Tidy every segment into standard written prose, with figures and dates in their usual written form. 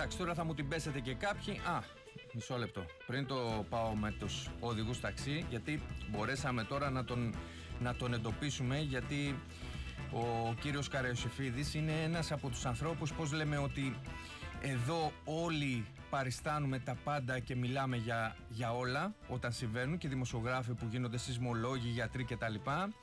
Εντάξει, τώρα θα μου την πέσετε και κάποιοι. Μισό λεπτό. Πριν το πάω με τους οδηγούς ταξί, γιατί μπορέσαμε τώρα να τον εντοπίσουμε, γιατί ο κύριος Καραϊοσифίδης είναι ένας από τους ανθρώπους, πώς λέμε, ότι εδώ όλοι παριστάνουμε τα πάντα και μιλάμε για όλα όταν συμβαίνουν, και δημοσιογράφοι που γίνονται σεισμολόγοι, γιατροί κτλ.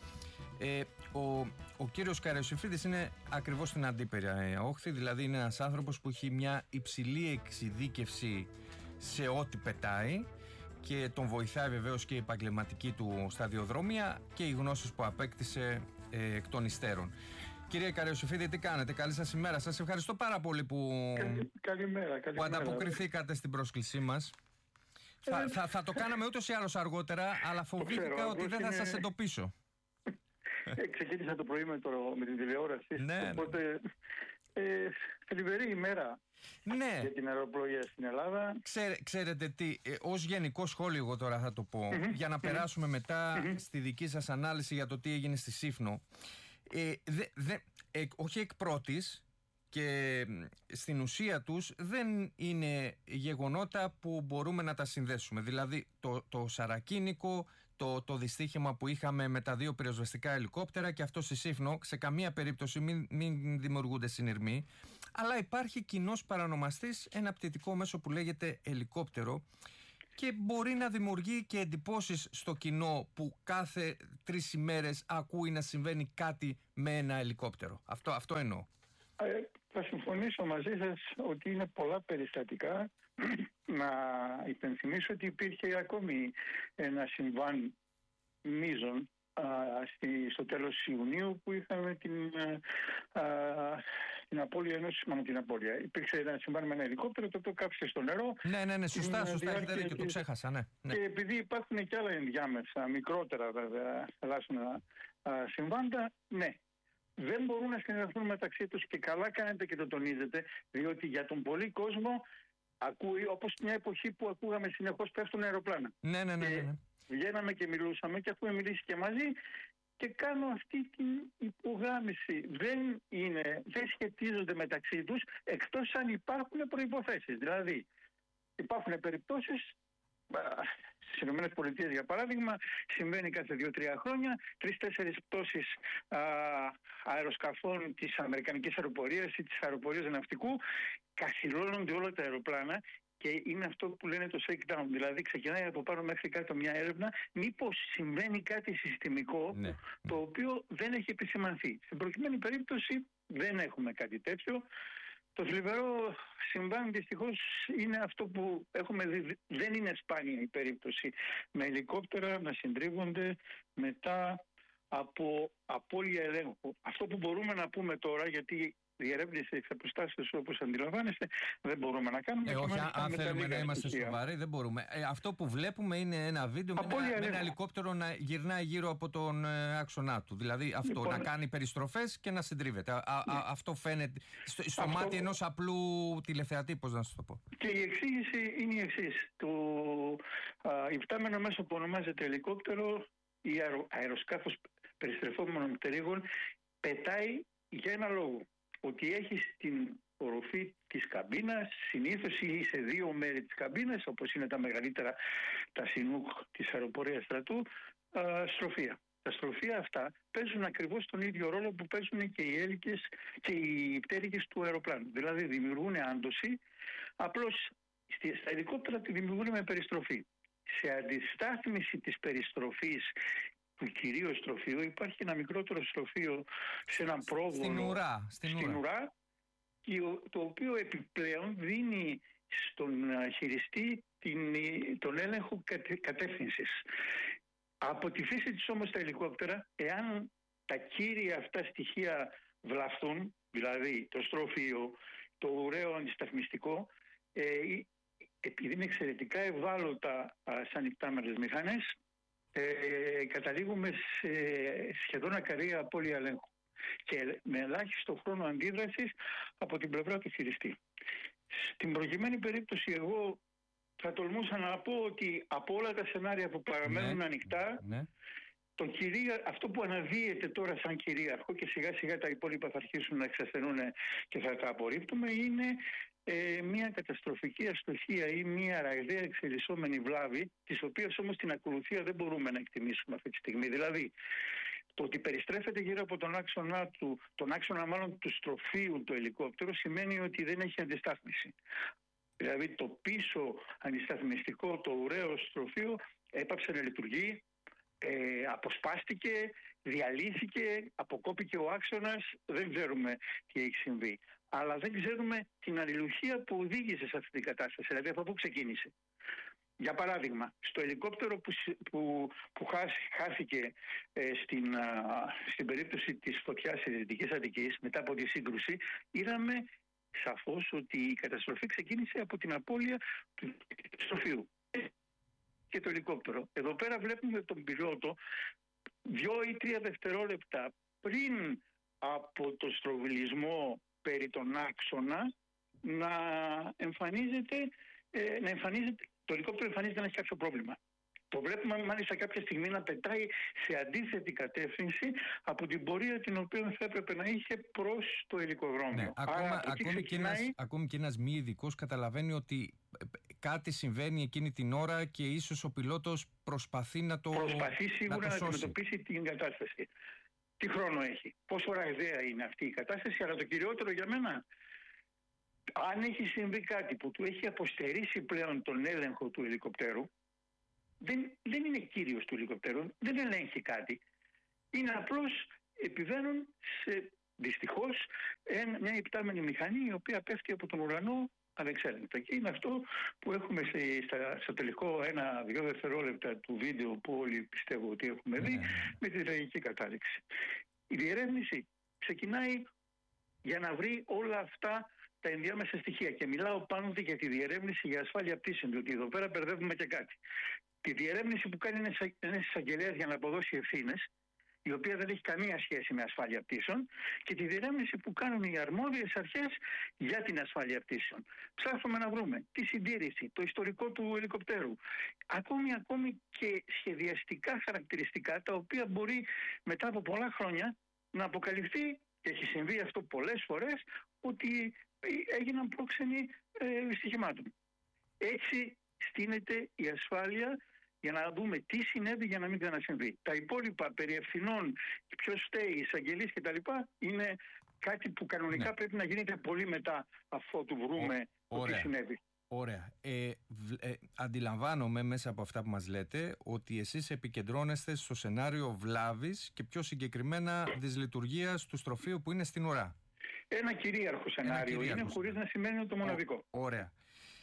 Ο κύριος Καραϊοσифίδης είναι ακριβώς στην αντίπερη όχθη, δηλαδή είναι ένας άνθρωπος που έχει μια υψηλή εξειδίκευση σε ό,τι πετάει και τον βοηθάει βεβαίως και η επαγγελματική του σταδιοδρομία και οι γνώσεις που απέκτησε εκ των υστέρων. Κύριε Καραϊοσифίδη, τι κάνετε? Καλή σας ημέρα. Σας ευχαριστώ πάρα πολύ καλημέρα. που ανταποκριθήκατε στην πρόσκλησή μας. Θα το κάναμε ούτως ή άλλως αργότερα, αλλά φοβήθηκα ότι δεν θα σας εντοπίσω. Ξεκίνησα το πρωί με την τηλεόραση, οπότε θλιβερή ημέρα για την αεροπλοεία στην Ελλάδα. Ξέρετε τι, ως γενικό σχόλιο εγώ τώρα θα το πω, για να περάσουμε μετά στη δική σας ανάλυση για το τι έγινε στη Σύφνο. Όχι εκ πρώτης, και στην ουσία τους δεν είναι γεγονότα που μπορούμε να τα συνδέσουμε. Δηλαδή το σαρακίνικο, το δυστύχημα που είχαμε με τα 2 πυροσβεστικά ελικόπτερα και αυτό στη Σύφνο, σε καμία περίπτωση μην δημιουργούνται συνειρμοί, αλλά υπάρχει κοινός παρανομαστής, ένα πτυτικό μέσο που λέγεται ελικόπτερο, και μπορεί να δημιουργεί και εντυπώσεις στο κοινό που κάθε 3 ημέρες ακούει να συμβαίνει κάτι με ένα ελικόπτερο. Αυτό εννοώ. Θα συμφωνήσω μαζί σας ότι είναι πολλά περιστατικά. Να υπενθυμίσω ότι υπήρχε ακόμη ένα συμβάν μείζων στο τέλος Ιουνίου, που είχαμε την απώλεια ενός, υπήρξε ένα συμβάν με ένα ελικόπτερο το οποίο κάψε στο νερό. Ναι, σωστά, έχετε δίκιο, το ξέχασα, ναι. Και επειδή υπάρχουν και άλλα ενδιάμεσα, μικρότερα βέβαια, θαλάσσινα συμβάντα, ναι, δεν μπορούν να συνεργαστούν μεταξύ τους, και καλά κάνετε και το τονίζετε, διότι για τον πολύ κόσμο ακούει, όπως μια εποχή που ακούγαμε συνεχώς πέφτουν αεροπλάνα. Ναι. Βγαίναμε και μιλούσαμε και έχουμε μιλήσει και μαζί, και κάνω αυτή την υπογράμμιση. Δεν σχετίζονται μεταξύ τους, εκτός αν υπάρχουν προϋποθέσεις. Δηλαδή υπάρχουν περιπτώσεις, στις ΗΠΑ για παράδειγμα, συμβαίνει κάθε 2-3 χρόνια 3-4 πτώσεις αεροσκαφών της Αμερικανικής αεροπορίας ή της αεροπορίας ναυτικού, καθυλώνονται όλα τα αεροπλάνα, και είναι αυτό που λένε το shakedown. Δηλαδή ξεκινάει από πάνω μέχρι κάτω μια έρευνα, μήπως συμβαίνει κάτι συστημικό, το οποίο δεν έχει επισημανθεί. Στην προκειμένη περίπτωση δεν έχουμε κάτι τέτοιο. Το θλιβερό συμβάν δυστυχώς είναι αυτό που έχουμε δει. Δεν είναι σπάνια η περίπτωση με ελικόπτερα να συντρίβονται μετά από απώλεια ελέγχου. Αυτό που μπορούμε να πούμε τώρα, γιατί διερεύνηση εξ αποστάσεως, όπως αντιλαμβάνεστε, δεν μπορούμε να κάνουμε. Όχι, αν θέλουμε να είμαστε σοβαροί, δεν μπορούμε. Αυτό που βλέπουμε είναι ένα βίντεο με ένα ελικόπτερο να γυρνάει γύρω από τον άξονά του. Δηλαδή αυτό, λοιπόν, να κάνει περιστροφές και να συντρίβεται. Αυτό φαίνεται στο μάτι ενός απλού τηλεθεατή, πώς να σας το πω. Και η εξήγηση είναι η εξής. Το υπτάμενο μέσο που ονομάζεται ελικόπτερο ή αεροσκάφος περιστρεφόμενων πτερύγων πετάει για ένα λόγο. Ότι έχει στην οροφή της καμπίνας, συνήθως ή σε 2 μέρη της καμπίνας, όπως είναι τα μεγαλύτερα, τα Σινούκ της αεροπορίας στρατού, στροφεία. Τα στροφεία αυτά παίζουν ακριβώς τον ίδιο ρόλο που παίζουν και οι έλικες και οι πτέρυγες του αεροπλάνου. Δηλαδή δημιουργούν άντωση, απλώς στα ελικόπτερα τη δημιουργούν με περιστροφή. Σε αντιστάθμιση της περιστροφής του κυρίως στροφείου υπάρχει ένα μικρότερο στροφείο σε έναν πρόγονο στην ουρά, το οποίο επιπλέον δίνει στον χειριστή τον έλεγχο κατεύθυνσης. Από τη φύση της όμως τα ελικόπτερα, εάν τα κύρια αυτά στοιχεία βλαφθούν, δηλαδή το στροφείο, το ουραίο αντισταθμιστικό, επειδή είναι εξαιρετικά ευάλωτα σαν υπτάμενες μηχανές, καταλήγουμε σε σχεδόν ακαρία απώλεια ελέγχου και με ελάχιστο χρόνο αντίδρασης από την πλευρά του χειριστή. Στην προκειμένη περίπτωση εγώ θα τολμούσα να πω ότι από όλα τα σενάρια που παραμένουν ανοιχτά, αυτό που αναδύεται τώρα σαν κυρίαρχο, και σιγά σιγά τα υπόλοιπα θα αρχίσουν να εξασθενούν και θα τα απορρίπτουμε, είναι μια καταστροφική αστοχία ή μια ραγδαία εξελισσόμενη βλάβη, της οποίας όμως την ακολουθία δεν μπορούμε να εκτιμήσουμε αυτή τη στιγμή. Δηλαδή, το ότι περιστρέφεται γύρω από τον άξονα του, τον άξονα μάλλον του στροφείου το ελικόπτερο, σημαίνει ότι δεν έχει αντιστάθμιση. Δηλαδή το πίσω αντισταθμιστικό, το ουραίο στροφείο έπαψε να λειτουργεί, αποσπάστηκε, διαλύθηκε, αποκόπηκε ο άξονας, δεν ξέρουμε τι έχει συμβεί. Αλλά δεν ξέρουμε την αλληλουχία που οδήγησε σε αυτή την κατάσταση, δηλαδή από πού ξεκίνησε. Για παράδειγμα, στο ελικόπτερο που χάθηκε στην περίπτωση της φωτιάς της Δυτικής Αττικής μετά από τη σύγκρουση, είδαμε σαφώς ότι η καταστροφή ξεκίνησε από την απώλεια του στροφείου και το ελικόπτερο. Εδώ πέρα βλέπουμε τον πιλότο 2 ή 3 δευτερόλεπτα πριν από το στροβιλισμό περί τον άξονα να εμφανίζεται, το ελικόπτερο εμφανίζεται να έχει κάποιο πρόβλημα. Το βλέπουμε μάλιστα κάποια στιγμή να πετάει σε αντίθετη κατεύθυνση από την πορεία την οποία θα έπρεπε να είχε προς το ελικοδρόμιο. Ναι, ακόμη και ένας μη ειδικός καταλαβαίνει ότι κάτι συμβαίνει εκείνη την ώρα και ίσως ο πιλότος προσπαθεί να το σώσει. Προσπαθεί σίγουρα να αντιμετωπίσει την κατάσταση. Τι χρόνο έχει, πόσο ραγδαία είναι αυτή η κατάσταση, αλλά το κυριότερο για μένα, αν έχει συμβεί κάτι που του έχει αποστερήσει πλέον τον έλεγχο του ελικοπτέρου, δεν είναι κύριος του ελικοπτέρου, δεν ελέγχει κάτι. Είναι απλώς επιβαίνουν δυστυχώς μια υπτάμενη μηχανή η οποία πέφτει από τον ουρανό ανεξέλεγκτα. Και είναι αυτό που έχουμε στο τελικό 1-2 δευτερόλεπτα του βίντεο που όλοι πιστεύω ότι έχουμε δει, με τη τραγική κατάληξη. Η διερεύνηση ξεκινάει για να βρει όλα αυτά τα ενδιάμεσα στοιχεία. Και μιλάω πάνω για τη διερεύνηση για ασφάλεια πτήσεων, διότι εδώ πέρα μπερδεύουμε και κάτι. Τη διερεύνηση που κάνει ένας εισαγγελέας για να αποδώσει ευθύνες, η οποία δεν έχει καμία σχέση με ασφάλεια πτήσεων, και τη διερεύνηση που κάνουν οι αρμόδιες αρχές για την ασφάλεια πτήσεων. Ψάχνουμε να βρούμε τη συντήρηση, το ιστορικό του ελικοπτέρου, ακόμη και σχεδιαστικά χαρακτηριστικά, τα οποία μπορεί μετά από πολλά χρόνια να αποκαλυφθεί, και έχει συμβεί αυτό πολλές φορές, ότι έγιναν πρόξενοι στοιχημάτων. Έτσι στείνεται η ασφάλεια για να δούμε τι συνέβη για να μην ξανασυμβεί. Τα υπόλοιπα περί ευθυνών, ποιος φταίει, εισαγγελείς κτλ. Είναι κάτι που κανονικά πρέπει να γίνεται πολύ μετά αφού του βρούμε το τι συνέβη. Ωραία. Αντιλαμβάνομαι μέσα από αυτά που μας λέτε ότι εσείς επικεντρώνεστε στο σενάριο βλάβης και πιο συγκεκριμένα δυσλειτουργίας του στροφείου που είναι στην ουρά. Ένα κυρίαρχο σενάριο είναι, χωρίς να σημαίνει το μοναδικό. Ωραία.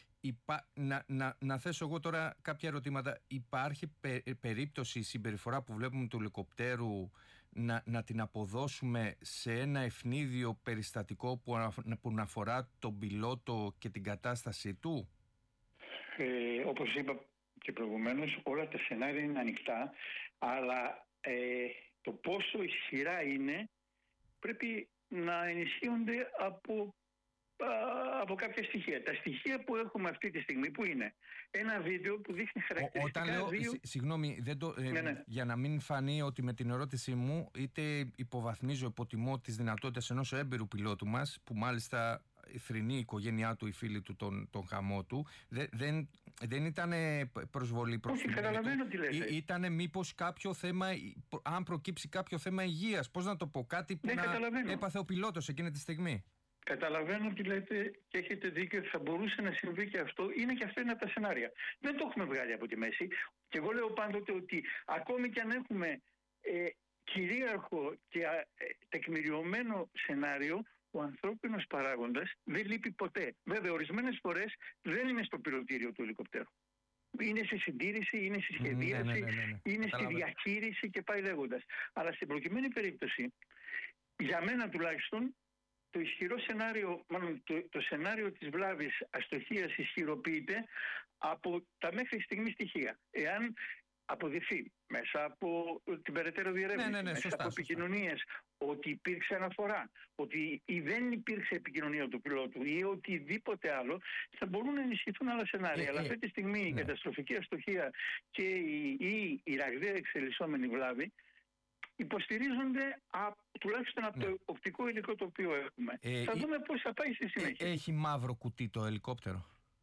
Να θέσω εγώ τώρα κάποια ερωτήματα. Υπάρχει περίπτωση η συμπεριφορά που βλέπουμε του ελικοπτέρου να την αποδώσουμε σε ένα ευνίδιο περιστατικό που να αφορά τον πιλότο και την κατάστασή του? Όπως είπα και προηγουμένως, όλα τα σενάρια είναι ανοιχτά, αλλά το πόσο ισχυρά είναι πρέπει να ενισχύονται από κάποια στοιχεία. Τα στοιχεία που έχουμε αυτή τη στιγμή, που είναι ένα βίντεο που δείχνει χαρακτηριστικά. Όταν λέω, συγγνώμη, για να μην φανεί ότι με την ερώτησή μου είτε υποβαθμίζω, υποτιμώ τις δυνατότητες ενός έμπειρου πιλότου μας, που μάλιστα θρηνεί η οικογένειά του, οι φίλοι του, τον χαμό του, δεν ήταν προσβολή προς την καταλαβαίνω τι λέτε. Ήταν μήπως κάποιο θέμα, αν προκύψει κάποιο θέμα υγείας, πώς να το πω, κάτι που έπαθε ο πιλότος εκείνη τη στιγμή. Καταλαβαίνω τι λέτε και έχετε δίκιο ότι θα μπορούσε να συμβεί και αυτό. Είναι και αυτό ένα από τα σενάρια. Δεν το έχουμε βγάλει από τη μέση. Και εγώ λέω πάντοτε ότι ακόμη και αν έχουμε κυρίαρχο και τεκμηριωμένο σενάριο, ο ανθρώπινος παράγοντας δεν λείπει ποτέ. Βέβαια, ορισμένες φορές δεν είναι στο πιλωτήριο του ελικοπτέρου. Είναι στη συντήρηση, είναι στη σχεδίαση, είναι στη διαχείριση και πάει λέγοντας. Αλλά στην προκειμένη περίπτωση, για μένα τουλάχιστον, το ισχυρό σενάριο, μάλλον το σενάριο της βλάβης αστοχίας ισχυροποιείται από τα μέχρι στιγμή στοιχεία. Εάν αποδειχθεί μέσα από την περαιτέρω διερεύνηση, μέσα από επικοινωνίες, ότι υπήρξε αναφορά, ότι δεν υπήρξε επικοινωνία του πιλότου ή οτιδήποτε άλλο, θα μπορούν να ενισχυθούν άλλα σενάρια. Αλλά αυτή τη στιγμή η καταστροφική αστοχία και η ραγδαία εξελισσόμενη βλάβη υποστηρίζονται τουλάχιστον από το οπτικό υλικό το οποίο έχουμε. Θα δούμε πώς θα πάει στη συνέχεια. Έχει μαύρο κουτί το ελικόπτερο?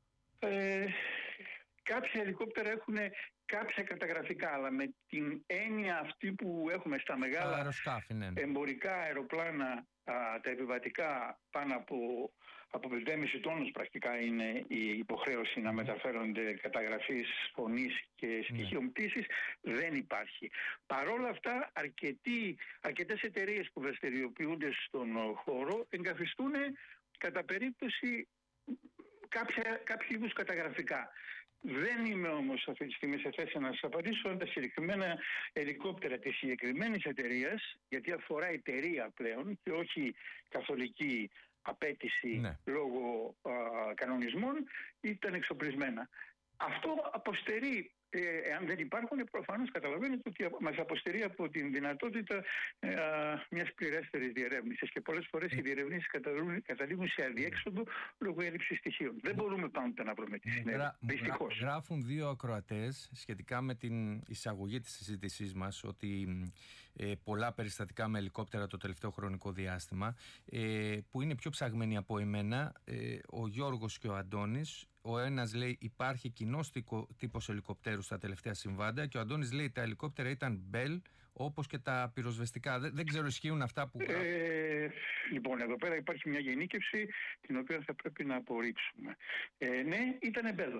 Κάποια ελικόπτερα έχουν κάποια καταγραφικά, αλλά με την έννοια αυτή που έχουμε στα μεγάλα αεροσκάφη, εμπορικά αεροπλάνα, τα επιβατικά πάνω από 5,5 τόνους πρακτικά είναι η υποχρέωση να μεταφέρονται καταγραφής φωνής και στοιχείων πτήσης, δεν υπάρχει. Παρόλα αυτά, αρκετές εταιρείες που δραστηριοποιούνται στον χώρο εγκαθιστούν κατά περίπτωση κάποια είδους καταγραφικά. Δεν είμαι όμως αυτή τη στιγμή σε θέση να σας απαντήσω αν τα συγκεκριμένα ελικόπτερα της συγκεκριμένης εταιρείας, γιατί αφορά εταιρεία πλέον και όχι καθολική απέτηση λόγω κανονισμών, ήταν εξοπλισμένα. Αυτό αποστερεί, αν δεν υπάρχουν, προφανώς καταλαβαίνετε ότι μας αποστερεί από την δυνατότητα μιας πληρέστερης διερεύνησης και πολλές φορές οι διερευνήσεις καταλήγουν σε αδιέξοδο λόγω έλλειψης στοιχείων. Δεν μπορούμε πάντοτε να βρούμε τη συνέχεια. Δυστυχώς. Γράφουν δύο ακροατές σχετικά με την εισαγωγή της συζήτησής μας ότι πολλά περιστατικά με ελικόπτερα το τελευταίο χρονικό διάστημα που είναι πιο ψαγμένοι από εμένα, ο Γιώργος και ο Αντώνης. Ο ένας λέει υπάρχει κοινός τύπος ελικοπτέρου στα τελευταία συμβάντα και ο Αντώνης λέει τα ελικόπτερα ήταν Bell όπως και τα πυροσβεστικά. Δεν ξέρω, ισχύουν αυτά που γράφουν? Λοιπόν, εδώ πέρα υπάρχει μια γενίκευση την οποία θα πρέπει να απορρίψουμε. Ναι, ήταν Bell.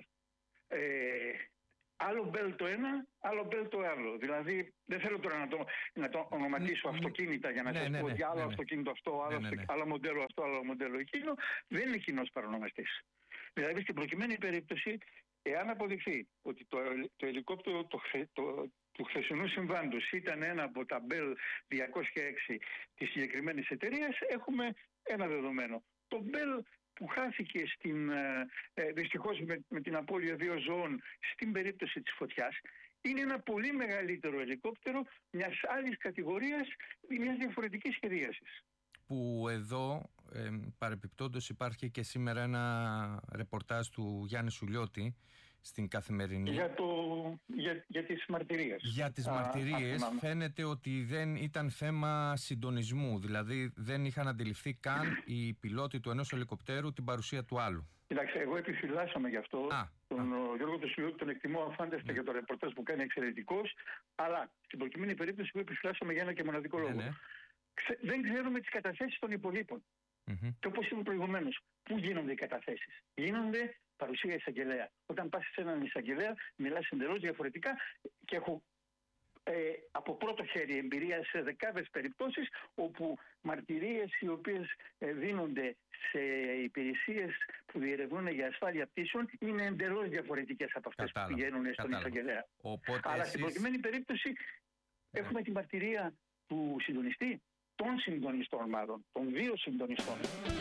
Άλλο Bell το ένα, άλλο Bell το άλλο. Δηλαδή, δεν θέλω τώρα να το ονοματίσω αυτοκίνητα για να σας πω ότι άλλο αυτοκίνητο αυτό, άλλο μοντέλο αυτό, άλλο μοντέλο εκείνο. Δεν είναι κοινός παρονομαστής. Δηλαδή, στην προκειμένη περίπτωση, εάν αποδειχθεί ότι το ελικόπτερο του χθεσινού συμβάντος ήταν ένα από τα Bell 206 της συγκεκριμένης εταιρείας, έχουμε ένα δεδομένο. Το Bell που χάθηκε δυστυχώς με την απώλεια 2 ζώων στην περίπτωση της φωτιάς, είναι ένα πολύ μεγαλύτερο ελικόπτερο μιας άλλης κατηγορίας ή μιας διαφορετικής σχεδίασης. Που εδώ παρεπιπτόντως υπάρχει και σήμερα ένα ρεπορτάζ του Γιάννη Σουλιώτη στην Καθημερινή για τις μαρτυρίες. Για τις μαρτυρίες φαίνεται ότι δεν ήταν θέμα συντονισμού, δηλαδή δεν είχαν αντιληφθεί καν οι πιλότοι του ενός ελικοπτέρου την παρουσία του άλλου. Κοιτάξτε, εγώ επιφυλάσσομαι γι' αυτό. Τον Γιώργο του Σουλιώτη τον εκτιμώ αφάνταστα για το ρεπορτάζ που κάνει εξαιρετικός, αλλά στην προκειμένη περίπτωση εγώ επιφυλάσσομαι για ένα και μοναδικό λόγο. Δεν ξέρουμε τις καταθέσεις των υπολείπων. Και όπως είπα προηγουμένως, πού γίνονται οι καταθέσεις? Γίνονται παρουσία εισαγγελέα. Όταν πας σε έναν εισαγγελέα, μιλάς εντελώς διαφορετικά και έχω από πρώτο χέρι εμπειρία σε δεκάδες περιπτώσεις όπου μαρτυρίες οι οποίες δίνονται σε υπηρεσίες που διερευνούν για ασφάλεια πτήσεων είναι εντελώς διαφορετικές από αυτές που πηγαίνουν στον εισαγγελέα. Αλλά στην προκειμένη περίπτωση έχουμε τη μαρτυρία του συντονιστή, των συντονιστών μάλλον, των 2 συντονιστών.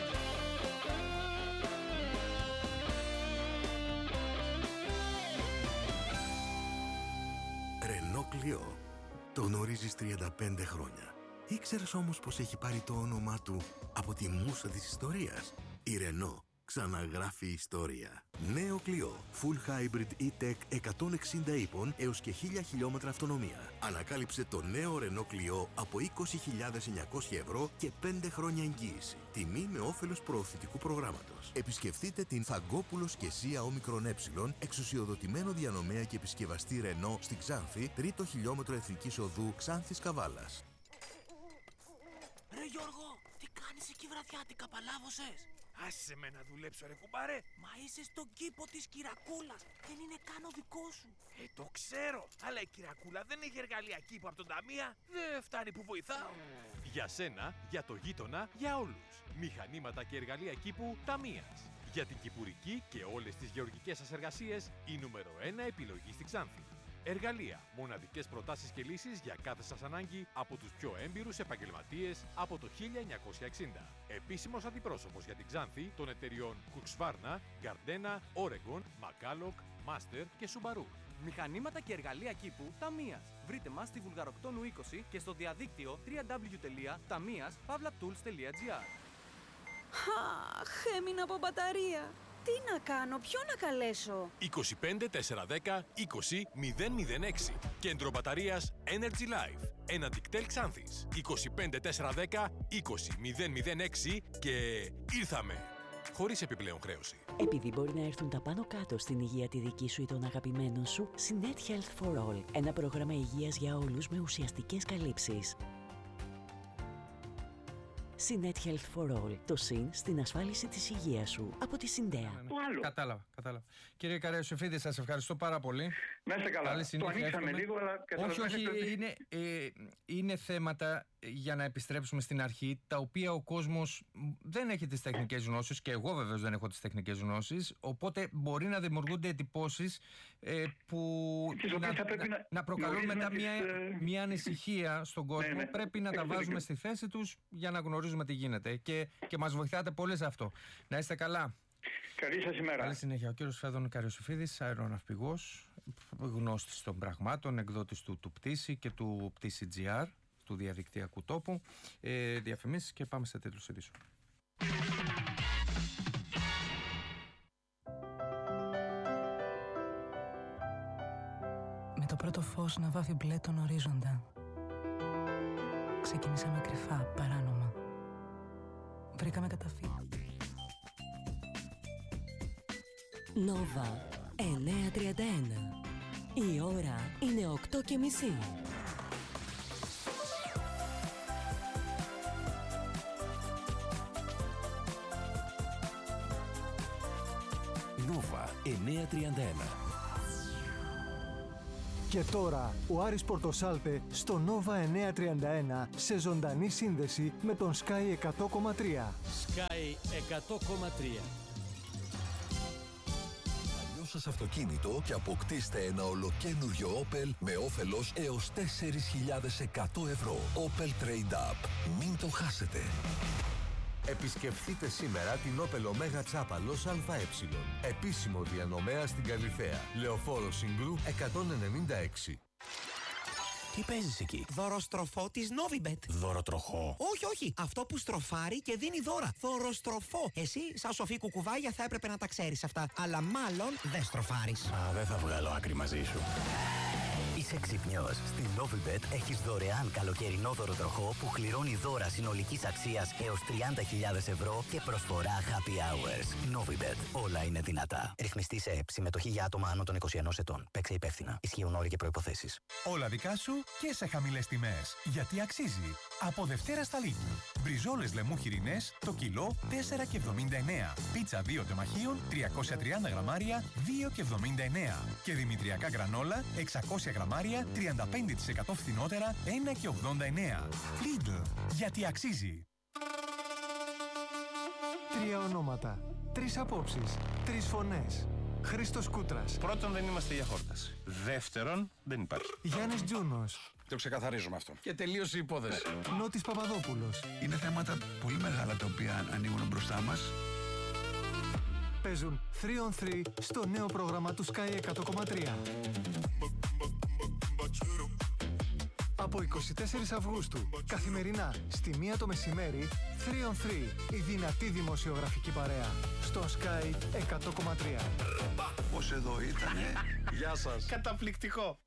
Ρενό Κλιό. Το γνωρίζεις 35 χρόνια. Ήξερες όμως πως έχει πάρει το όνομά του από τη μούσα της ιστορίας? Η Ρενό ξαναγράφει ιστορία. Νέο Κλιό. Full Hybrid E-Tech 160 ύπων έως και 1000 χιλιόμετρα αυτονομία. Ανακάλυψε το νέο Ρενό Κλιό από 20.900 ευρώ και 5 χρόνια εγγύηση. Τιμή με όφελος προωθητικού προγράμματος. Επισκεφτείτε την Θαγκόπουλος και Σία Όμικρον Ε, εξουσιοδοτημένο διανομέα και επισκευαστή Ρενό στη Ξάνθη, 3ο χιλιόμετρο Εθνικής Οδού Ξάνθης Καβάλας. Ρε Γιώργο, τι κάνεις εκεί βραδιάτικα, παλάβωσες? Άσε με να δουλέψω ρε κουμπάρε. Μα είσαι στον κήπο της Κυρακούλας. Δεν είναι καν ο δικό σου. Το ξέρω. Αλλά η Κυρακούλα δεν έχει εργαλεία κήπου από τον Ταμεία. Δεν φτάνει που βοηθάω. Για σένα, για το γείτονα, για όλους. Μηχανήματα και εργαλεία κήπου Ταμείας. Για την κυπουρική και όλες τις γεωργικές σας εργασίες, η νούμερο 1 επιλογή στη Ξάνθη. Εργαλεία, μοναδικές προτάσεις και λύσεις για κάθε σας ανάγκη από τους πιο έμπειρους επαγγελματίες από το 1960. Επίσημος αντιπρόσωπος για την Ξάνθη των εταιριών Husqvarna, Gardena, Oregon, McCulloch, Master και Subaru. Μηχανήματα και εργαλεία κήπου Ταμείας. Βρείτε μας στη Βουλγαροκτόνου 20 και στο διαδίκτυο www.tamias.tools.gr. Αχ, έμεινα από μπαταρία. Τι να κάνω, ποιο να καλέσω? 25 410 20 006. Κέντρο μπαταρίας Energy Life. Ένα Ντικτέλ Ξάνθης 25410 20006 και ήρθαμε! Χωρίς επιπλέον χρέωση. Επειδή μπορεί να έρθουν τα πάνω κάτω στην υγεία τη δική σου ή των αγαπημένων σου, Synet Health for All. Ένα πρόγραμμα υγείας για όλους με ουσιαστικές καλύψεις. Synet Health for All. Το συν στην ασφάλιση της υγείας σου. Από τη Συντέα. Κατάλαβα. Κύριε Καραϊωσήφιδη, σας ευχαριστώ πάρα πολύ. Να είστε καλά. Το ανοίξαμε λίγο, αλλά όχι, είναι θέματα για να επιστρέψουμε στην αρχή, τα οποία ο κόσμος δεν έχει τις τεχνικές γνώσεις και εγώ βεβαίως δεν έχω τις τεχνικές γνώσεις, οπότε μπορεί να δημιουργούνται εντυπώσεις που να προκαλούν μετά μια ανησυχία στον κόσμο. Πρέπει να τα βάζουμε στη θέση τους για να γνωρίζουμε τι γίνεται και μας βοηθάτε πολύ σε αυτό. Να είστε καλά. Καλή σας ημέρα. Καλή συνέχεια. Ο κύριος Φέδων Καραϊωσήφιδης, αεροναυπηγός, γνώστης των πραγμάτων, εκδότης του Πτήση και του Πτήση GR, του διαδικτυακού τόπου. Διαφημίσεις και πάμε σε τίτλους ειδήσεων. Με το πρώτο φως να βάφει μπλε τον ορίζοντα, ξεκινήσαμε κρυφά, παράνομα. Βρήκαμε καταφύγιο. Νόβα 9:31. Η ώρα είναι 8:30. Νόβα 9:31. Και τώρα ο Άρης Πορτοσάλτε στο Νόβα 9:31 σε ζωντανή σύνδεση με τον Sky 100,3. Sky 100,3. Σας αυτοκίνητο και αποκτήστε ένα ολοκένουργιο Opel με όφελος έως 4.100 ευρώ. Opel Trade Up. Μην το χάσετε. Επισκεφθείτε σήμερα την Opel Omega Τσάπαλος ΑΕ. Επίσημο διανομέα στην Καλιθέα. Λεωφόρο Συγκρού 196. Τι παίζεις εκεί? Δωροστροφό της Novibet. Δωροτροχό. Όχι. Αυτό που στροφάρει και δίνει δώρα. Δωροστροφό. Εσύ, σαν σοφή κουκουβάγια, θα έπρεπε να τα ξέρεις αυτά. Αλλά μάλλον δεν στροφάρεις. Δεν θα βγάλω άκρη μαζί σου. Είσαι ξυπνιός. Στην Novibet έχεις δωρεάν καλοκαιρινό δωροτροχό που κληρώνει δώρα συνολικής αξίας έως 30.000 ευρώ και προσφορά happy hours. Novibet. Όλα είναι δυνατά. Ρυθμιστή σε ΕΠ. Συμμετοχή για άτομα άνω των 21 ετών. Παίξε υπεύθυνα. Ισχύουν όροι και προϋποθέσεις. Όλα δικά σου και σε χαμηλές τιμές. Γιατί αξίζει. Από Δευτέρα στα Λίγκου. Μπριζόλες λεμού χοιρινές το κιλό 4,79. Πίτσα 2 τεμαχίων 330 γραμμάρια 2,79. Και δημητριακά γρανόλα 600 γραμμάρια 35% φθηνότερα 1,89. Lidl. Γιατί αξίζει. 3 ονόματα, 3 απόψεις, 3 φωνές. Χρήστος Κούτρας. Πρώτον, δεν είμαστε για χόρταση. Δεύτερον, δεν υπάρχει. Γιάννης Τζούνος. Το ξεκαθαρίζουμε αυτό. Και τελείωσε η υπόθεση. Νότης Παπαδόπουλος. Είναι θέματα πολύ μεγάλα τα οποία ανοίγουν μπροστά μας. Παίζουν 3 on 3 στο νέο πρόγραμμα του Sky 100,3. Από 24 Αυγούστου, καθημερινά στη 1 το μεσημέρι, 3 on 3, η δυνατή δημοσιογραφική παρέα, στο Sky 100,3. Πώς εδώ ήτανε. Γεια σας. Καταπληκτικό.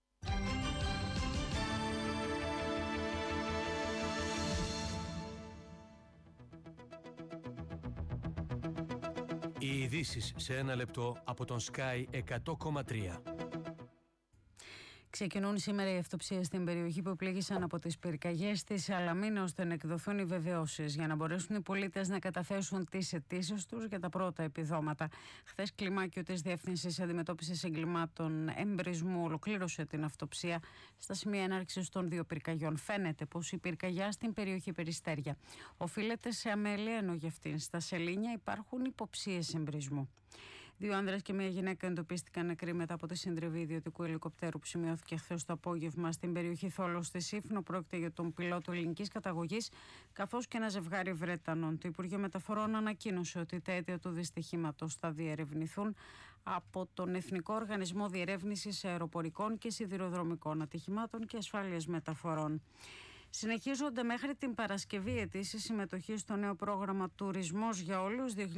Οι ειδήσεις σε ένα λεπτό από τον Sky 100,3. Ξεκινούν σήμερα οι αυτοψίες στην περιοχή που πλήγησαν από τις πυρκαγιές της Σαλαμίνα, ώστε να εκδοθούν οι βεβαιώσεις για να μπορέσουν οι πολίτες να καταθέσουν τις αιτήσεις τους για τα πρώτα επιδόματα. Χθες, κλιμάκιο της Διεύθυνσης Αντιμετώπισης Εγκλημάτων Εμπρισμού ολοκλήρωσε την αυτοψία στα σημεία έναρξης των 2 πυρκαγιών. Φαίνεται πως η πυρκαγιά στην περιοχή Περιστέρια οφείλεται σε αμέλεια, ενώ για αυτήν στα Σελήνια υπάρχουν υποψίες εμπρισμού. 2 άνδρες και 1 γυναίκα εντοπίστηκαν νεκροί μετά από τη συντριβή ιδιωτικού ελικοπτέρου που σημειώθηκε χθες το απόγευμα στην περιοχή Θόλος στη Σύφνο. Πρόκειται για τον πιλότο ελληνικής καταγωγής, καθώς και ένα ζευγάρι Βρετανών. Το Υπουργείο Μεταφορών ανακοίνωσε ότι τα αίτια του δυστυχήματος θα διερευνηθούν από τον Εθνικό Οργανισμό Διερεύνησης Αεροπορικών και Σιδηροδρομικών Ατυχημάτων και Ασφάλειας Μεταφορών. Συνεχίζονται μέχρι την Παρασκευή αιτήσεις συμμετοχής στο νέο πρόγραμμα Τουρισμός για Όλους 2026-2027,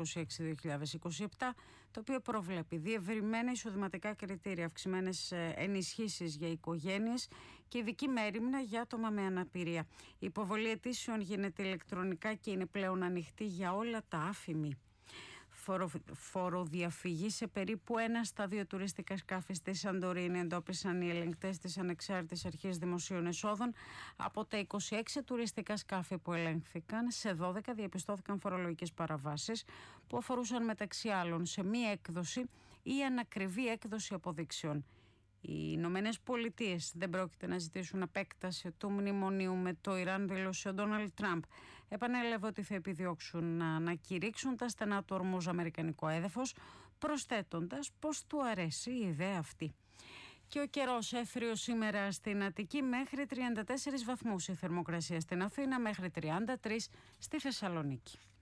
το οποίο προβλέπει διευρυμένα εισοδηματικά κριτήρια, αυξημένες ενισχύσεις για οικογένειες και ειδική μέριμνα για άτομα με αναπηρία. Η υποβολή αιτήσεων γίνεται ηλεκτρονικά και είναι πλέον ανοιχτή για όλα τα άφημη. Φοροδιαφυγή σε περίπου 1 στα 2 τουριστικά σκάφη στη Σαντορίνη εντόπισαν οι ελεγκτές της Ανεξάρτητης Αρχής Δημοσίων Εσόδων. Από τα 26 τουριστικά σκάφη που ελέγχθηκαν, σε 12 διαπιστώθηκαν φορολογικές παραβάσεις που αφορούσαν μεταξύ άλλων σε μη έκδοση ή ανακριβή έκδοση αποδείξεων. Οι Ηνωμένες Πολιτείες δεν πρόκειται να ζητήσουν επέκταση του μνημονίου με το Ιράν, δήλωσε ο Ντόναλντ Τραμπ. Επανέλαβε ότι θα επιδιώξουν να ανακηρύξουν τα στενά του ορμούζ αμερικανικό έδαφος, προσθέτοντας πως του αρέσει η ιδέα αυτή. Και ο καιρός: έθριος σήμερα στην Αττική μέχρι 34 βαθμούς η θερμοκρασία, στην Αθήνα μέχρι 33 στη Θεσσαλονίκη.